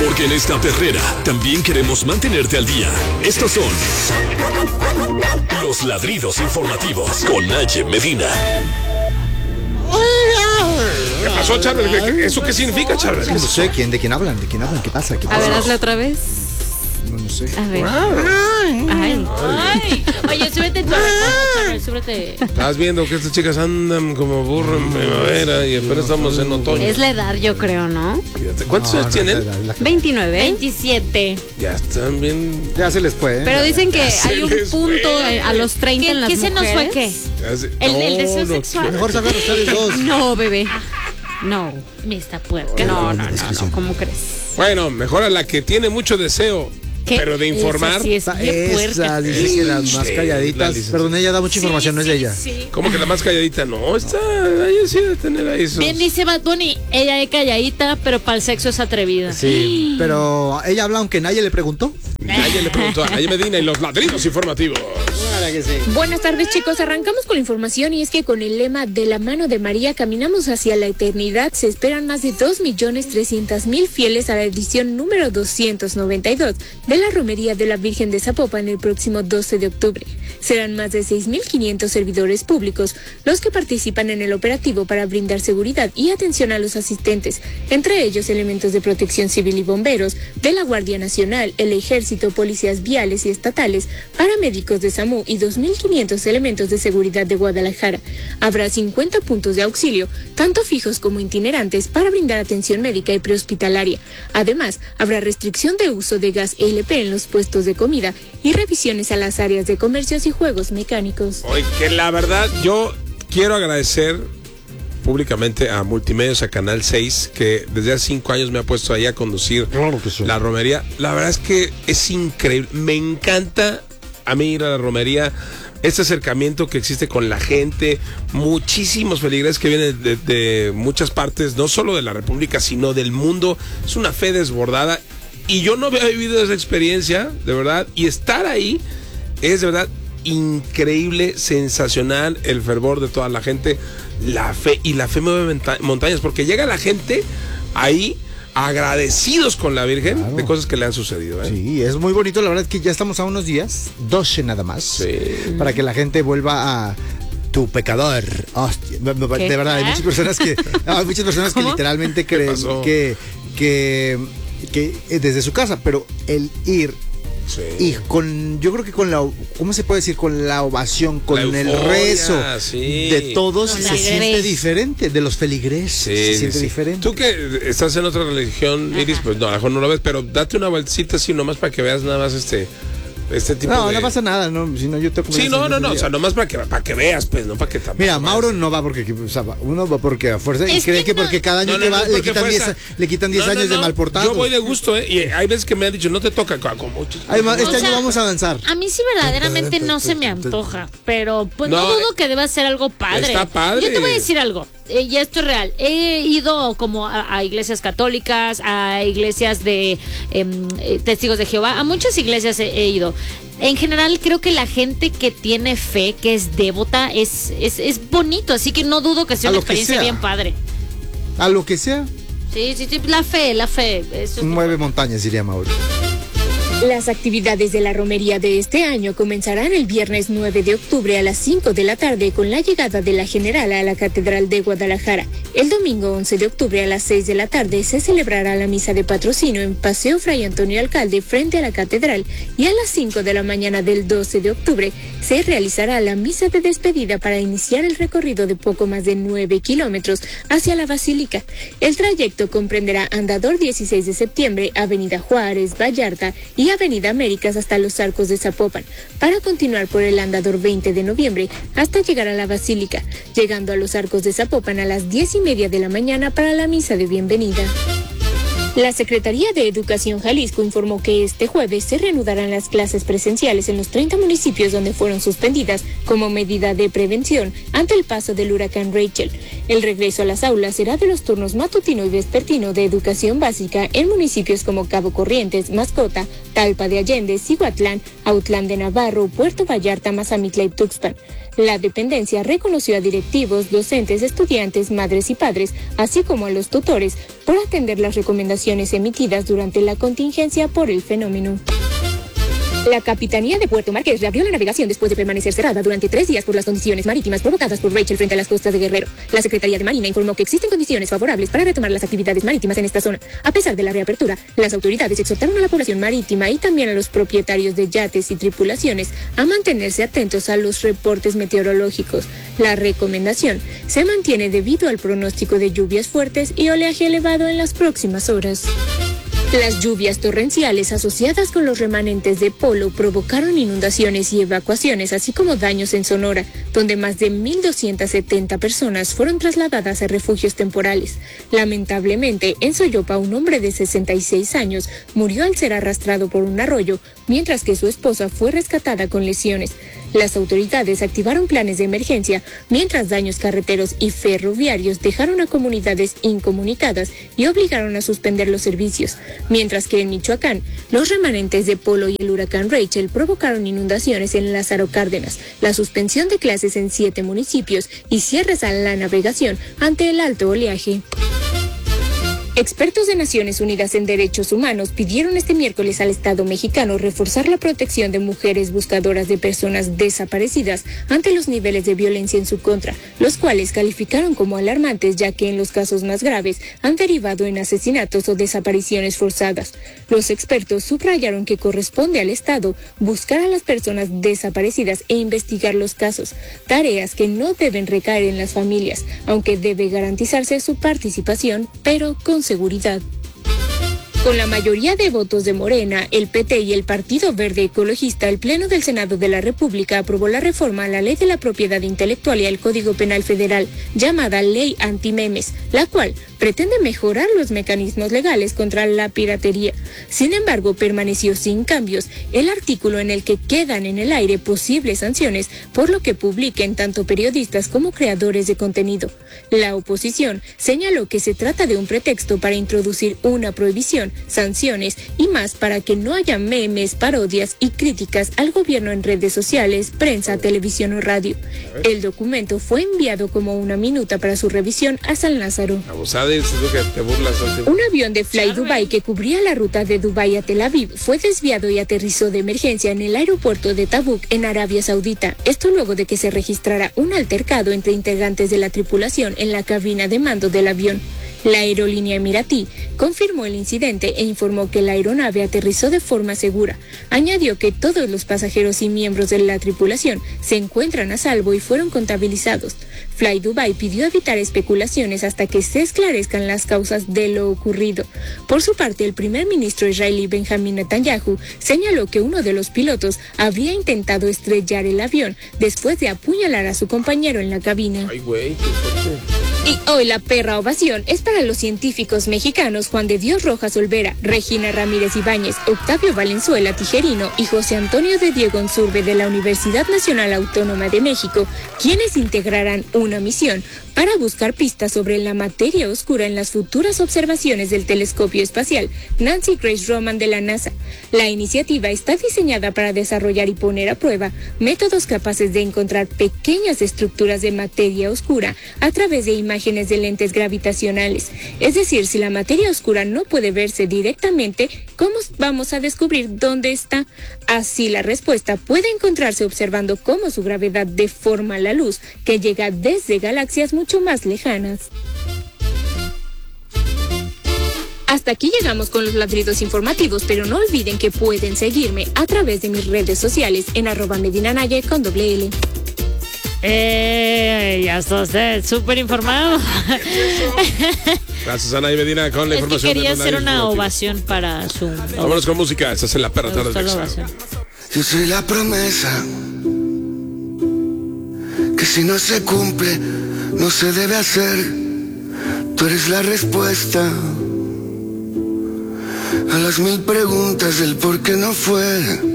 Porque en esta perrera también queremos mantenerte al día. Estos son los ladridos informativos con Naye Medina. ¿Qué pasó, Charbel? ¿Eso qué significa, Charbel? No sé, ¿de quién hablan? ¿Qué pasa? A ver, hazle otra vez. No sé. A ver. Ay. Oye, súbete tu Charbel, súbete. Estás viendo que estas chicas andan como burro en primavera y apenas estamos en otoño. Es la edad, yo creo, ¿no? Fíjate, ¿cuántos años tienen? 29. 27. Ya están bien. Ya se les fue. Pero dicen que se hay un les punto fue. a los 30 en las ¿Qué se nos fue mujeres. qué? El deseo sexual. Mejor sacar ustedes dos. No, bebé. No. Está puerca. No, ¿cómo crees? Bueno, mejor a la que tiene mucho deseo, ¿Qué? pero de informar. Esa sí es bien puerca. Esa, dice que las más calladitas. Perdón, ella da mucha información, no es de ella. Sí. ¿Cómo que la más calladita? No, está ahí sí de tener ahí sus... Bien dice Bad Bunny, ella es calladita, pero para el sexo es atrevida. Sí, pero ella habla aunque nadie le preguntó. Nadie le preguntó a Naye Medina y los ladridos informativos. Claro que sí. Buenas tardes, chicos. Arrancamos con la información y es que con el lema de la mano de María caminamos hacia la eternidad se esperan más de 2.300.000 fieles a la edición número 292 de la Romería de la Virgen de Zapopan el próximo 12 de octubre. Serán más de 6.500 servidores públicos los que participan en el operativo para brindar seguridad y atención a los asistentes, entre ellos elementos de protección civil y bomberos, de la Guardia Nacional, el Ejército, policías viales y estatales, paramédicos de SAMU y 2.500 elementos de seguridad de Guadalajara. Habrá 50 puntos de auxilio, tanto fijos como itinerantes, para brindar atención médica y prehospitalaria. Además, habrá restricción de uso de gas LP en los puestos de comida y revisiones a las áreas de comercios y juegos mecánicos. Oye, que la verdad, yo quiero agradecer públicamente a Multimedios, a Canal 6, que desde hace 5 años me ha puesto ahí a conducir la romería. La verdad es que es increíble. Me encanta a mí ir a la romería, este acercamiento que existe con la gente, muchísimos feligreses que vienen de muchas partes, no solo de la República, sino del mundo. Es una fe desbordada y yo no había vivido esa experiencia, de verdad, y estar ahí es de verdad increíble, sensacional, el fervor de toda la gente, la fe mueve montañas, porque llega la gente ahí agradecidos con la Virgen, claro, de cosas que le han sucedido, ¿eh? Sí, es muy bonito, la verdad es que ya estamos a unos días, 12 nada más, sí, para que la gente vuelva a tu pecador. Hostia, de verdad, hay muchas personas que literalmente creen que desde su casa, pero el ir, sí, y yo creo que con la, ¿cómo se puede decir? Con la ovación, con el rezo, sí, de todos, se siente diferente, de los feligreses, se siente diferente. Tú que estás en otra religión, Iris, pues no, a lo mejor no lo ves, pero date una vueltita así nomás para que veas nada más este tipo no, de... no pasa nada, no, si no yo te sí, no, o sea, nomás para que veas, pues, no para que tampoco. Mira, Mauro no va porque, o sea, uno va porque a fuerza y cree que porque cada año que va le quitan 10 años de mal portado. Yo voy de gusto, y hay veces que me han dicho, no te toca con muchos. Además, este año vamos a danzar. A mí sí verdaderamente no se me antoja, pero pues no dudo que deba ser algo padre. Está padre. Yo te voy a decir algo, y esto es real. He ido como a iglesias católicas, a iglesias de testigos de Jehová, a muchas iglesias he ido. En general creo que la gente que tiene fe, que es devota, es bonito, así que no dudo que sea una experiencia bien padre. A lo que sea. Sí, la fe. Eso mueve montañas, diría Mauro. Las actividades de la romería de este año comenzarán el viernes 9 de octubre a las 5 de la tarde con la llegada de la general a la Catedral de Guadalajara. El domingo 11 de octubre a las 6 de la tarde se celebrará la misa de patrocinio en Paseo Fray Antonio Alcalde frente a la Catedral y a las 5 de la mañana del 12 de octubre se realizará la misa de despedida para iniciar el recorrido de poco más de 9 kilómetros hacia la Basílica. El trayecto comprenderá Andador 16 de septiembre, Avenida Juárez, Vallarta y Avenida Américas hasta los Arcos de Zapopan, para continuar por el Andador 20 de noviembre hasta llegar a la Basílica, llegando a los Arcos de Zapopan a las 10:30 de la mañana para la misa de bienvenida. La Secretaría de Educación Jalisco informó que este jueves se reanudarán las clases presenciales en los 30 municipios donde fueron suspendidas como medida de prevención ante el paso del huracán Rachel. El regreso a las aulas será de los turnos matutino y vespertino de educación básica en municipios como Cabo Corrientes, Mascota, Talpa de Allende, Cihuatlán, Autlán de Navarro, Puerto Vallarta, Mazamitla y Tuxpan. La dependencia reconoció a directivos, docentes, estudiantes, madres y padres, así como a los tutores, por atender las recomendaciones emitidas durante la contingencia por el fenómeno. La Capitanía de Puerto Marqués reabrió la navegación después de permanecer cerrada durante 3 días por las condiciones marítimas provocadas por Rachel frente a las costas de Guerrero. La Secretaría de Marina informó que existen condiciones favorables para retomar las actividades marítimas en esta zona. A pesar de la reapertura, las autoridades exhortaron a la población marítima y también a los propietarios de yates y tripulaciones a mantenerse atentos a los reportes meteorológicos. La recomendación se mantiene debido al pronóstico de lluvias fuertes y oleaje elevado en las próximas horas. Las lluvias torrenciales asociadas con los remanentes de Polo provocaron inundaciones y evacuaciones, así como daños en Sonora, donde más de 1.270 personas fueron trasladadas a refugios temporales. Lamentablemente, en Soyopa, un hombre de 66 años murió al ser arrastrado por un arroyo, mientras que su esposa fue rescatada con lesiones. Las autoridades activaron planes de emergencia, mientras daños carreteros y ferroviarios dejaron a comunidades incomunicadas y obligaron a suspender los servicios. Mientras que en Michoacán, los remanentes de Polo y el huracán Rachel provocaron inundaciones en Lázaro Cárdenas, la suspensión de clases en 7 municipios y cierres a la navegación ante el alto oleaje. Expertos de Naciones Unidas en Derechos Humanos pidieron este miércoles al Estado mexicano reforzar la protección de mujeres buscadoras de personas desaparecidas ante los niveles de violencia en su contra, los cuales calificaron como alarmantes ya que en los casos más graves han derivado en asesinatos o desapariciones forzadas. Los expertos subrayaron que corresponde al Estado buscar a las personas desaparecidas e investigar los casos, tareas que no deben recaer en las familias, aunque debe garantizarse su participación, pero con seguridad. Con la mayoría de votos de Morena, el PT y el Partido Verde Ecologista, el Pleno del Senado de la República aprobó la reforma a la Ley de la Propiedad Intelectual y al Código Penal Federal, llamada Ley Antimemes, la cual pretende mejorar los mecanismos legales contra la piratería. Sin embargo, permaneció sin cambios el artículo en el que quedan en el aire posibles sanciones por lo que publiquen tanto periodistas como creadores de contenido. La oposición señaló que se trata de un pretexto para introducir una prohibición, sanciones y más para que no haya memes, parodias y críticas al gobierno en redes sociales, prensa, televisión o radio. El documento fue enviado como una minuta para su revisión a San Lázaro. Un avión de Fly Dubai que cubría la ruta de Dubái a Tel Aviv fue desviado y aterrizó de emergencia en el aeropuerto de Tabuk en Arabia Saudita. Esto luego de que se registrara un altercado entre integrantes de la tripulación en la cabina de mando del avión. La aerolínea emiratí confirmó el incidente e informó que la aeronave aterrizó de forma segura. Añadió que todos los pasajeros y miembros de la tripulación se encuentran a salvo y fueron contabilizados. Fly Dubai pidió evitar especulaciones hasta que se esclarezcan las causas de lo ocurrido. Por su parte, el primer ministro israelí Benjamin Netanyahu señaló que uno de los pilotos habría intentado estrellar el avión después de apuñalar a su compañero en la cabina. Ay, güey, qué fuerte. Y hoy la perra ovación es para los científicos mexicanos Juan de Dios Rojas Olvera, Regina Ramírez Ibáñez, Octavio Valenzuela Tijerino y José Antonio de Diego Unzurbe de la Universidad Nacional Autónoma de México, quienes integrarán una misión para buscar pistas sobre la materia oscura en las futuras observaciones del telescopio espacial Nancy Grace Roman de la NASA. La iniciativa está diseñada para desarrollar y poner a prueba métodos capaces de encontrar pequeñas estructuras de materia oscura a través de imágenes de lentes gravitacionales. Es decir, si la materia oscura no puede verse directamente, ¿cómo vamos a descubrir dónde está? Así la respuesta puede encontrarse observando cómo su gravedad deforma la luz que llega desde galaxias mucho más lejanas. Hasta aquí llegamos con los ladridos informativos, pero no olviden que pueden seguirme a través de mis redes sociales en @medinanaye con @L. Ya está usted súper informado. Gracias, Ana y Medina, con la información. Es que quería hacer una ovación para su... Vámonos con música. Esa es La Perra Tarde de Exa. Yo soy la promesa que si no se cumple, no se debe hacer. Tú eres la respuesta a las 1000 preguntas del por qué no fue.